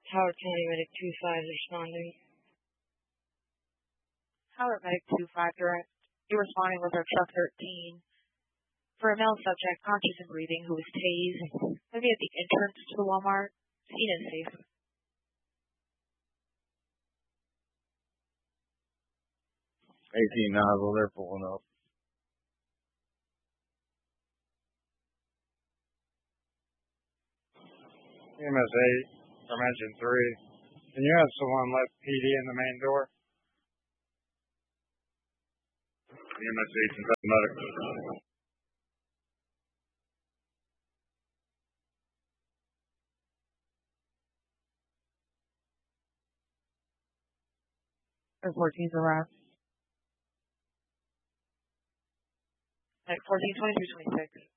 Howard County Medic 2-5 responding. Howard Medic 2-5 direct. You're responding with our truck 13 for a male subject, conscious and breathing, who was tased, maybe at the entrance to the Walmart. Seen and safe. 18 nozzle, they're pulling up. EMS 8 from engine 3. Can you have someone let PD in the main door? EMS 8 and medical. 14's arrived. At 14, 23, 26.